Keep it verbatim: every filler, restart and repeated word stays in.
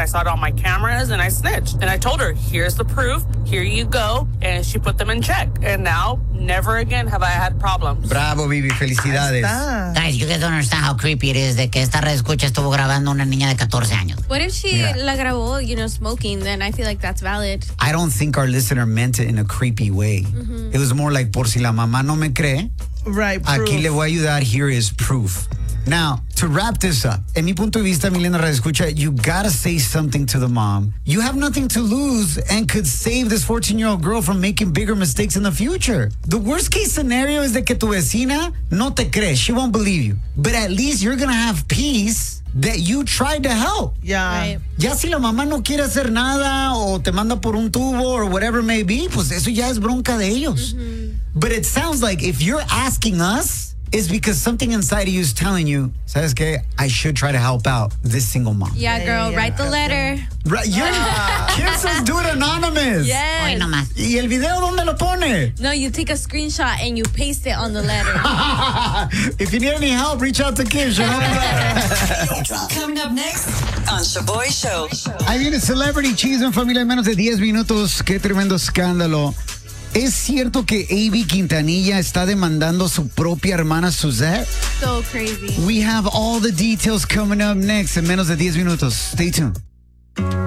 I saw it on my cameras, and I snitched. And I told her, here's the proof, here you go. And she put them in check. And now, never again have I had problems. Bravo, Bibi, felicidades. Guys, you guys don't understand how creepy it is de que esta red escucha estuvo grabando una niña de catorce años. What if she Yeah. la grabó, you know, smoking? Then I feel like that's valid. I don't think our listener meant it in a creepy way. Mm-hmm. It was more like, por si la mamá no me cree, Right, proof. aquí le voy a ayudar, here is proof. Now, to wrap this up, en mi punto de vista, mi linda radio escucha, you gotta say something to the mom. You have nothing to lose and could save this fourteen-year-old girl from making bigger mistakes in the future. The worst case scenario is de que tu vecina no te cree. She won't believe you. But at least you're gonna have peace that you tried to help. Yeah. Right. Ya si la mamá no quiere hacer nada o te manda por un tubo or whatever it may be, pues eso ya es bronca de ellos. Mm-hmm. But it sounds like if you're asking us, it's because something inside of you is telling you, ¿sabes qué? I should try to help out this single mom. Yeah, Yeah, girl, yeah, write the yeah. letter. Right, yeah. Kim says do it anonymous. Yes. Hoy nomás. ¿Y el video dónde lo pone? No, you take a screenshot and you paste it on the letter. If you need any help, reach out to Kim. Coming up next on Shaboy Show. Ahí viene Celebrity Cheese en familia en menos de diez minutos. Qué tremendo escándalo. ¿Es cierto que A B Quintanilla está demandando a su propia hermana Suzette? So crazy. We have all the details coming up next en menos de diez minutos. Stay tuned.